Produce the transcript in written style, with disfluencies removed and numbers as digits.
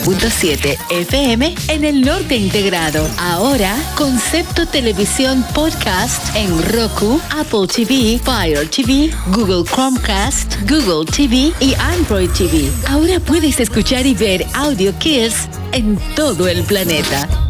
90.7 FM en el norte integrado. Ahora, Concepto Televisión Podcast en Roku, Apple TV, Fire TV, Google Chromecast, Google TV y Android TV. Ahora puedes escuchar y ver Audio Kids en todo el planeta.